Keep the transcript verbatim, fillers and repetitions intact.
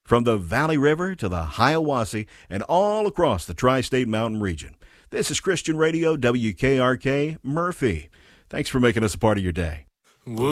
from the Valley River to the Hiawassee and all across the Tri-State Mountain region. This is Christian Radio, W K R K, Murphy. Thanks for making us a part of your day. Woo.